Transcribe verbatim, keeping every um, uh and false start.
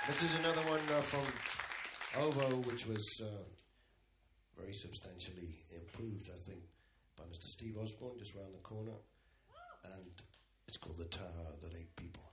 This is another one uh, from Ovo, which was uh, very substantially improved, I think, by Mister Steve Osborne, just round the corner. And it's called The Tower That Ate People.